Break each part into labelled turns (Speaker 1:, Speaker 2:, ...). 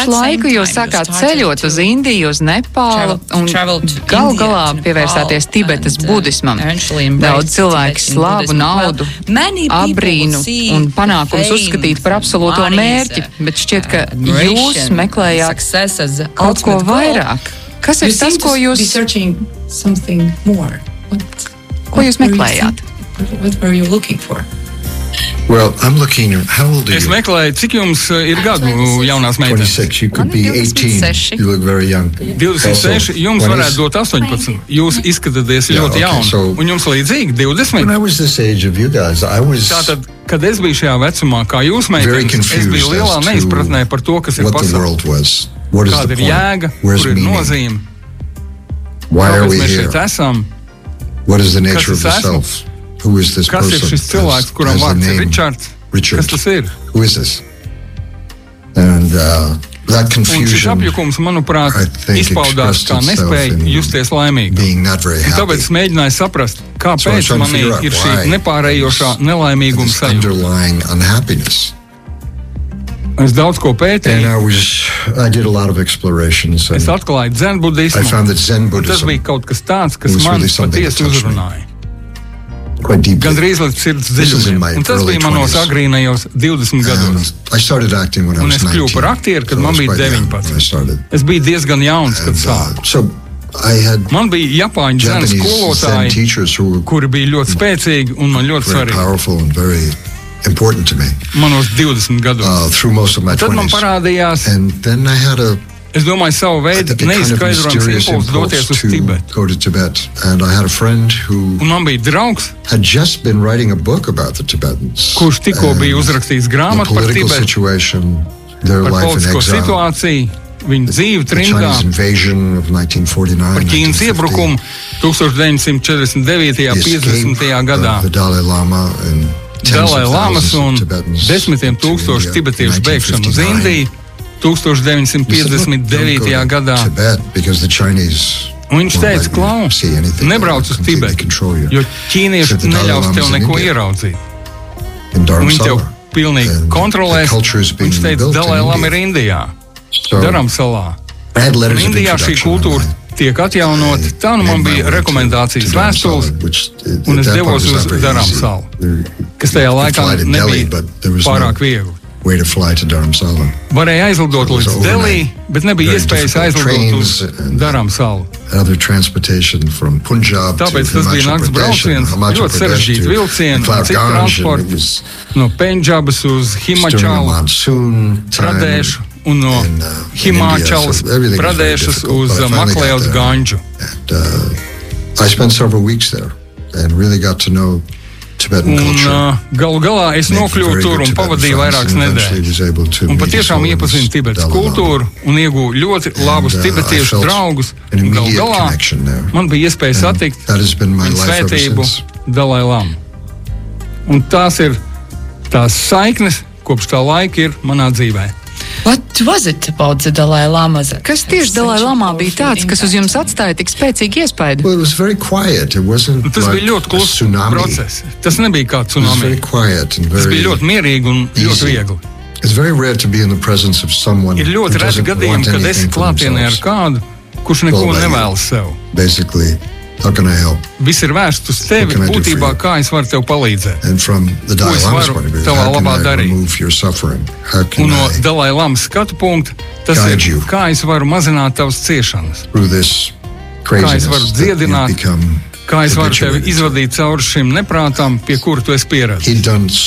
Speaker 1: pašu laiku jūs sākāt ceļot uz Indiju, uz Nepālu un galu galā pievērsāties Tibetas budismam. Daudz cilvēki slavu, naudu, abrīnu un panākumus uzskatīt par absolūto mērķi, bet šķiet, ka jūs meklējāt kaut ko vairāk. Kas ir tas, ko jūs... Ko jūs meklējāt?
Speaker 2: What were you looking for?
Speaker 3: Well, I'm looking. How old are you?
Speaker 4: Es meklēju, cik jums ir gadu jaunās meitenes?
Speaker 3: 26. You could be 18. You look very young.
Speaker 4: 26. Jums varētu dot 18. Jūs izskatāties ļoti jauni. Un jums līdzīgi 20.
Speaker 3: When I was this age of you guys, I was.
Speaker 4: Tātad, kad es biju šajā vecumā, kā jūs meitenes, es biju lielā neizpratnē par to, kas ir pasaule. Kāda ir jēga, kur ir nozīme? Kāpēc mēs šeit esam?
Speaker 3: What is the nature of the self? Who is this person?
Speaker 4: Kas ir šis cilvēks, kuram vārds ir Richards? Kas tas ir?
Speaker 3: Who is this? And that confusion,
Speaker 4: un šis apjukums, manuprāt, izpaudās kā nespēja justies laimīgi. Un tāpēc es mēģināju saprast, kāpēc manī ir šī nepārējošā nelaimīguma sajūta. Es daudz ko pētīju. Es atklāju dzenbudismu. Tas bija kaut kas tāds, kas man patiesi uzrunāja. Gandrīz līdz sirds dziļumiem. Un tas bija manos agrīnajos 20 gados. Un es kļuvu par aktieru, kad man bija 19. Es biju diezgan jauns, kad sāku. Man bija japāņu dzena skolotāji, kuri bija ļoti spēcīgi un man ļoti svarīgi. Manos 20 gados. Tad man parādījās, es domāju, savu veidu neizskaidrojams impulss doties uz Tibetu. Un man bija draugs, kurš tikko bija uzrakstījis grāmatu par Tibetu, par politisko situāciju, viņa dzīvi trimdā, par Ķīnas iebrukumu 1949. 50. gadā. Dalai Lamas un 10,000 tibetiešu bēgšanu uz Indiju 1959. gadā. Un viņš teica, klau, nebrauc uz Tibetu, jo ķīnieši neļaus tev neko ieraudzīt. Un viņi tev pilnīgi kontrolēs. Viņš teica, Dalai Lama ir Indijā, Dharamsalā. Un Indijā šī kultūra tiek atjaunot. Tā nu man bija rekomendācijas vēstules, un es devos uz Dharamsalu, kas tajā laikā nebija pārāk viegli. Varēja aizlidot līdz Delī, bet nebija iespējas aizlidot uz Dharamsalu. Tāpēc tas bija nakts brauciens, ļoti sarežģīti vilcieni, cik transporti no Pendžabas uz Himačalu, Pradēšu un no Himāčalas Pradēšas uz Maklēvas Ganģu. Un galu galā es nokļuvu tur un pavadīju vairākas nedēļas. Un patiešām iepazinu Tibetas kultūru un iegūju ļoti labus tibetiešu draugus. Un galu galā man bija iespēja satikt viņa svētību Dalai Lamu. Un tās ir tās saiknes, kopš tā laika ir manā dzīvē.
Speaker 2: What was it about the Dalai Lama?
Speaker 1: Kas tieši Dalai Lamā bija tāds, kas uz jums atstāja tik spēcīgu iespaidu?
Speaker 4: Tas bija ļoti kluss process. Tas nebija kā tsunami. Tas bija ļoti mierīgi un ļoti viegli. Ir ļoti reti gadījumi, kad esi klātienē ar kādu, kurš neko nevēlas sev. Viss ir vērsts uz tevi, būtībā, kā es varu tev palīdzēt. Ko es varu tavā labā darīt. Un no Dalai Lamas skatu punkta, tas ir, kā es varu mazināt tavas ciešanas. Kā es varu dziedināt, kā es varu tevi izvadīt cauri šim neprātam, pie kura tu esi pieredzējis.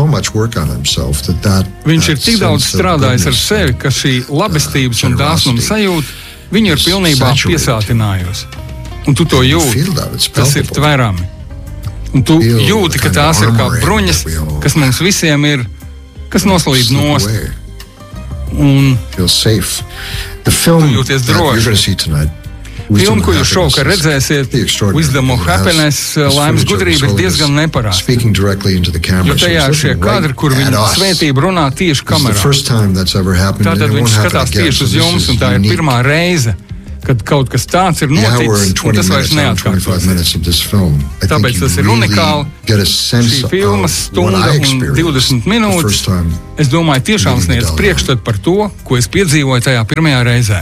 Speaker 4: Viņš ir tik daudz strādājis ar sevi, ka šī labestības un dāsnuma sajūta viņu ir pilnībā piesātinājusi. Un tu to jūti, tas ir tverami. Un tu jūti, ka tās ir kā bruņas, kas mums visiem ir, kas noslīd nost. Un tu jūties droši. Filmu, ko jūs šovakar redzēsiet, Wisdom of Happiness, laimes gudrība, ir diezgan neparasta. Jo tajā ir šie kadri, kur viņa svētība runā tieši kamerā. Tātad viņš skatās tieši uz jums, un tā ir pirmā reize, kad kaut kas tāds ir noticis, un tas vairs neatkārtosies. Tāpēc tas ir unikāli. Šī filmas stunda un 20 minūtes, es domāju, tiešām sniedz priekšstatu par to, ko es piedzīvoju tajā pirmajā reizē.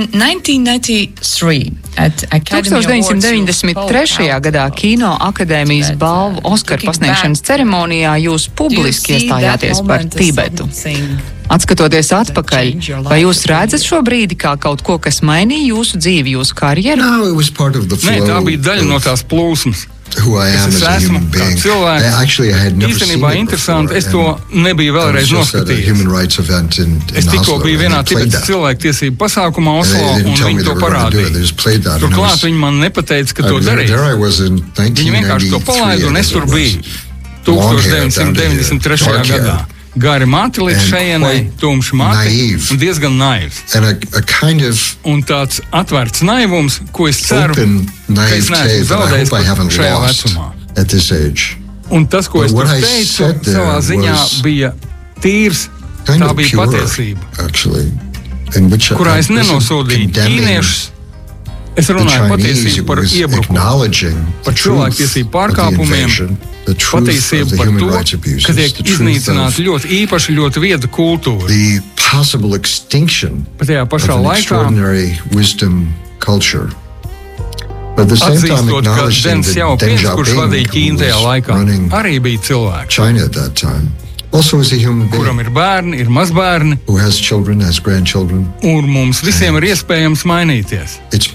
Speaker 1: 1993. gadā Kino akadēmijas balvu Oskaru pasniegšanas ceremonijā jūs publiski iestājāties par Tibetu. Atskatoties atpakaļ, vai jūs redzat šo brīdi kā kaut ko, kas mainīja jūsu dzīvi, jūsu karjeru?
Speaker 4: Nē, tā bija daļa no tās plūsmas. Es esmu kā cilvēks. Īstenībā interesanti, es to nebiju vēlreiz noskatījies. Es tikko biju vienā Tibetas cilvēktiesību pasākumā Oslo, un viņi to parādīja. Turklāt viņi man nepateica, ka to darīja. Viņi vienkārši to palaida, un es tur biju 1993. gadā. Gari mati līdz šejienai, tumši mati un diezgan naivs. Un tāds atvērts naivums, ko es ceru, ka es neesmu zaudējis šajā vecumā. Un tas, ko es tur teicu, savā ziņā bija tīrs, tā bija patiesība, kurā es nenosodīju ķīniešus. Es runāju patiesību par iebrukumu, par cilvēktiesību pārkāpumiem, patiesību par to, ka tiek iznīcināta ļoti īpaša, ļoti vieda kultūra. Bet tajā pašā laikā atzīstot, ka Deng Xiaopings, kurš vadīja Ķīnu tajā laikā, arī bija cilvēks. Kuram ir bērni, ir mazbērni, un mums visiem ir iespējams mainīties.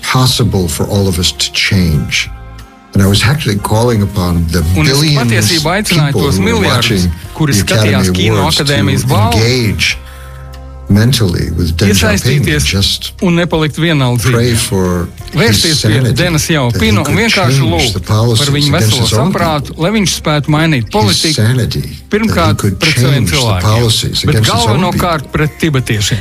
Speaker 4: Un es patiesībā aicināju tos miljardus, kuri skatījās Kino akadēmijas balvu, iesaistīties un nepalikt vienaldzīgi. Vērsties pie Dena Xiaopinga un vienkārši lūgt par viņu veselo saprātu, lai viņš spētu mainīt politiku, pirmkārt pret saviem cilvēkiem, bet galvenokārt pret tibetiešiem.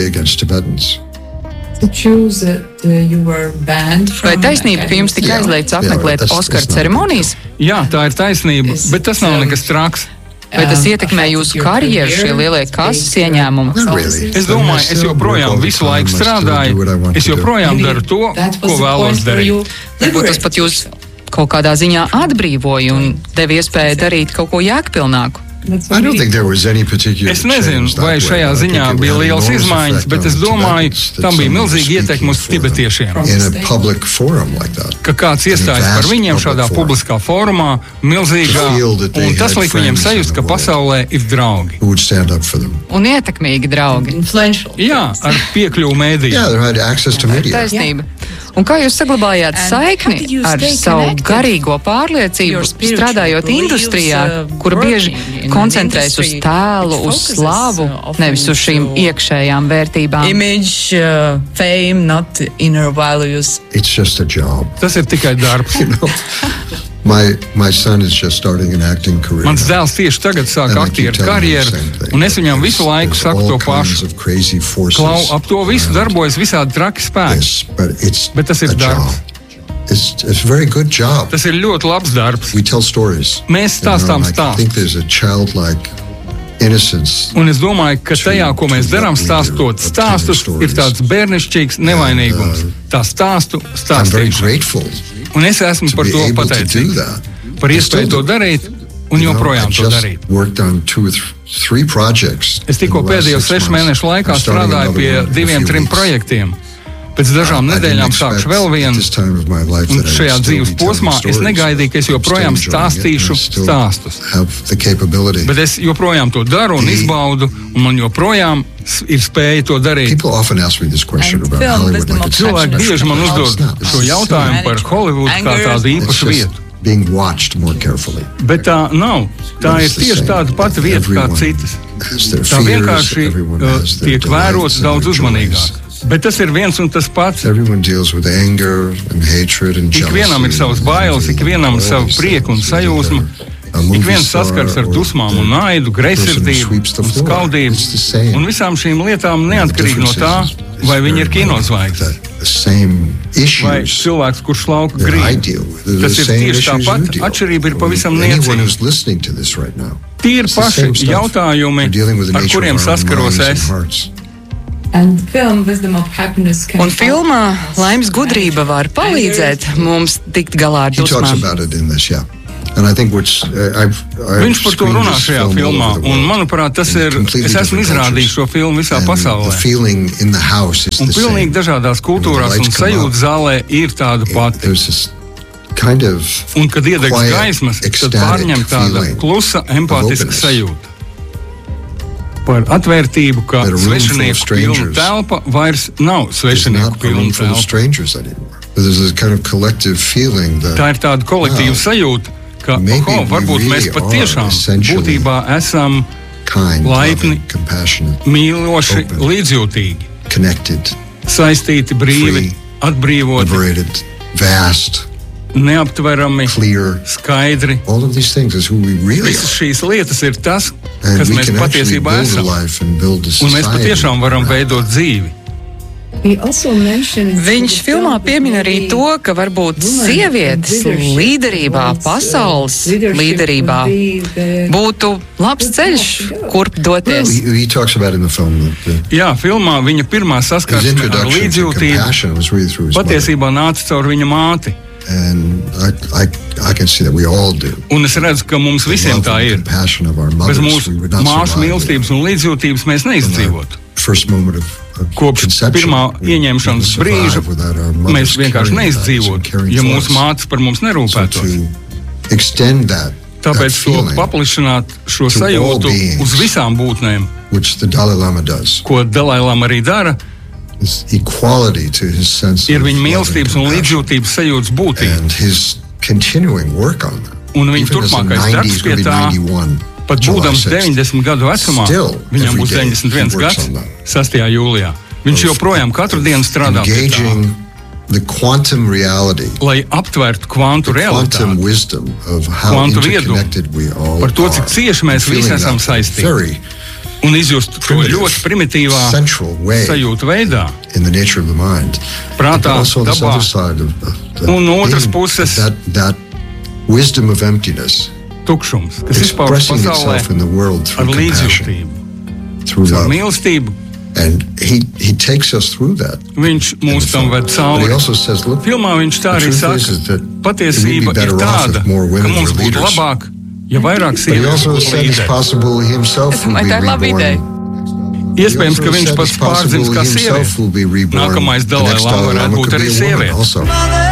Speaker 1: Vai taisnība, ka jums tika aizliegts apmeklēt Oskaru ceremonijas?
Speaker 4: Jā, tā ir taisnība, bet tas nav nekas traks.
Speaker 1: Vai tas ietekmē jūsu karjeru, šie lielie kases ieņēmumi?
Speaker 4: Es domāju, es joprojām visu laiku strādāju, es joprojām daru to, ko vēlos darīt.
Speaker 1: Varbūt tas pat jūs kaut kādā ziņā atbrīvoja un deva iespēju darīt kaut ko jēgpilnāku.
Speaker 4: Es nezinu, vai šajā ziņā bija liels izmaiņas, bet es domāju, tam bija milzīga ietekme uz tibetiešiem. Ka kāds iestājas par viņiem šādā publiskā fórumā, milzīgā, un tas liek viņiem sajust, ka pasaulē ir draugi.
Speaker 1: Un ietekmīgi draugi.
Speaker 4: Jā, ar piekļuvu mēdījiem.
Speaker 1: Taisnība. Un kā jūs saglabājāt saikni ar savu garīgo pārliecību, strādājot industrijā, kura bieži koncentrējas uz tēlu, uz slavu, nevis uz šīm iekšējām vērtībām?
Speaker 2: Image, fame, not inner values.
Speaker 4: Tas ir tikai darbs.
Speaker 3: My son is just starting an acting career.
Speaker 4: Mans dēls tieši tagad sāk aktieru karjeru, un es viņam visu laiku saku to pašu. Klau, ap to visu darbojas visādi traki spēki, bet tas ir darbs. Tas ir ļoti labs darbs. Mēs stāstām stāstus. Un es domāju, ka tajā, ko mēs darām, stāstot stāstus, ir tāds bērnišķīgs nevainīgums. Tā stāstu stāstīšana. Un es esmu par to pateicīgs, par iespēju to darīt un joprojām to darīt. Es tikko pēdējos 6 mēnešu laikā strādāju pie 2-3 projektiem. Pēc dažām nedēļām sākšu vēl vienu, un šajā dzīves posmā es negaidīju, ka es joprojām stāstīšu stāstus. Bet es joprojām to daru un izbaudu, un man joprojām ir spēja to darīt. Cilvēki bieži man uzdod šo jautājumu par Holivudu kā tādu īpašu vietu. Bet tā nav. Tā ir tieši tāda pati vieta kā citas. Tā vienkārši tiek vērota daudz uzmanīgāk. Bet tas ir viens un tas pats. Ikvienam ir savas bailes, ikvienam savu prieku un sajūsmu. Ik viens saskars ar dusmām un naidu, greizsirdību un skaudību. Un visām šīm lietām neatkarīgi no tā, vai viņi ir kinozvaigznes. Vai cilvēks, kurš lauka grīdu. Tas ir tieši tāpat, atšķirība ir pavisam niecīga. Tie ir paši jautājumi, ar kuriem saskaros es.
Speaker 1: Un filmā Laimes gudrība var palīdzēt mums tikt galā ar dusmām.
Speaker 4: Viņš par to runā šajā filmā, un manuprāt, tas ir, es esmu izrādījis šo filmu visā pasaulē. Un pilnīgi dažādās kultūrās un sajūta zālē ir tāda pati. Un, kad iedegs gaismas, tad pārņem tāda klusa, empātiska sajūta. Par atvērtību, ka svešinieku pilna telpa vairs nav svešinieku pilna telpa. Tā ir tāda kolektīva sajūta, ka varbūt mēs patiešām būtībā esam laipni, mīloši, līdzjūtīgi, saistīti brīvi, atbrīvoti, neaptverami, skaidri. Visas šīs lietas ir tas, kas mēs patiesībā esam, un mēs patiešām varam veidot dzīvi.
Speaker 1: Viņš filmā piemin arī to, ka varbūt sievietes līderībā, pasaules līderībā būtu labs ceļš, kurp doties.
Speaker 4: Jā, filmā viņa pirmā saskarsme ar līdzjūtību patiesībā nāca caur viņa māti. Un es redzu, ka mums visiem tā ir. Bez mūsu māsu mīlestības un līdzjūtības mēs neizdzīvotu. Kopš pirmā ieņemšanas brīža mēs vienkārši neizdzīvotu, ja mūsu mātes par mums nerūpētos. Tāpēc to paplašināt šo sajūtu uz visām būtnēm, ko Dalai Lama arī dara, ir viņa mīlestības un līdzjūtības sajūtas būtība. Un viņa turpmākais darbs pie tā, pat būdams 90 gadu vecumā, viņam būs 91 gads, 6. jūlijā. Viņš joprojām katru dienu strādā pie tā, lai aptvērtu kvantu realitāti, kvantu viedokli, par to, cik cieši mēs visi esam saistīti. Un izjust to ļoti primitīvā sajūta veidā, prātā, dabā, un no otras puses tukšums, kas izpaužas pasaulē ar līdzjūtību, ar mīlestību. Viņš mūs tam ved cauri. Filmā viņš tā arī saka, patiesība ir tāda, ka mums būtu labāk, ja vairāk sievietes būtu līderi.
Speaker 1: Es domāju, tā ir laba ideja.
Speaker 4: Iespējams, ka viņš pats pārdzims kā sieviete. Nākamais Dalai Lama varētu būt arī sieviete.